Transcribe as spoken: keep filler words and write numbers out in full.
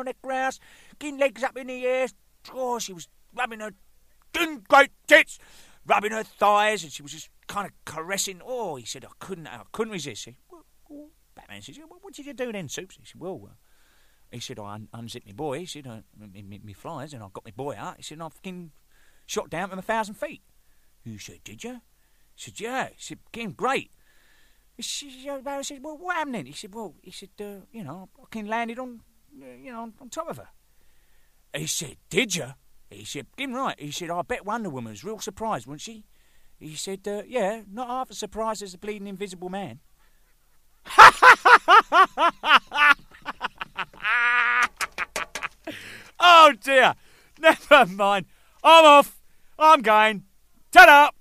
the grouse, getting legs up in the air. Oh, she was rubbing her great tits, rubbing her thighs, and she was just kind of caressing. Oh, he said, I couldn't, I couldn't resist. He said, well, well, Batman says, well, what did you do then, Soups? He said, well, uh, he said, I un- unzipped my boy. He said, uh, me, me, me flies, and I got my boy out. He said, and I fucking shot down from a thousand feet. He said, did you? He said, yeah. He said, getting great. He said, I said, well, what happened then? He said, well, he said, uh, you know, I fucking landed on, uh, you know, on, on top of her. He said, did you? He said, getting right. He said, I bet Wonder Woman was real surprised, wasn't she? He said, uh, yeah, not half as surprised as the bleeding Invisible Man. Oh, dear. Never mind. I'm off. I'm going. Ta-da!